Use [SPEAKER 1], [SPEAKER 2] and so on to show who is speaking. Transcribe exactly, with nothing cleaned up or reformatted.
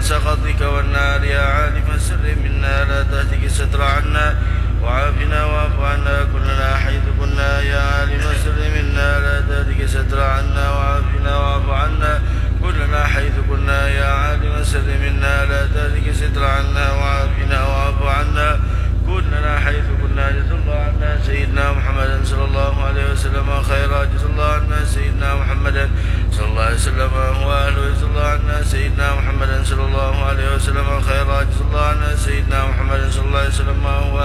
[SPEAKER 1] سخطك والنار يا عالم السر منا لا تهتك الستر عنا وعافنا واعف عنا كلنا حيث كنا يا عالم السر منا لا تهتك الستر عنا وعافنا واعف عنا كلنا حيث كنا يا عالم السر منا لا تهتك الستر عنا وعافنا واعف عنا كلنا حيث كنا. جزا الله عنا سيدنا محمدا صلى الله عليه وسلم خيرا. جزا الله عنا سيدنا محمدا صلى الله عليه وسلم وأهله. جزا الله عنا سيدنا محمدا صلى الله عليه وسلم خيرا. جزا الله عنا سيدنا محمدا صلى الله عليه وسلم